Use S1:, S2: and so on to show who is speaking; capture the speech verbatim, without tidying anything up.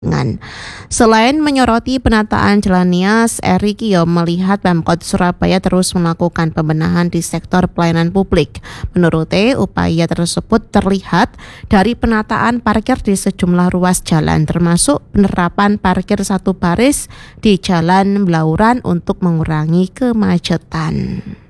S1: Selain menyoroti penataan jalan Nias, Eri Kio melihat Pemkot Surabaya terus melakukan pembenahan di sektor pelayanan publik. Menurutnya, upaya tersebut terlihat dari penataan parkir di sejumlah ruas jalan, termasuk penerapan parkir satu baris di Jalan Blauran untuk mengurangi kemacetan.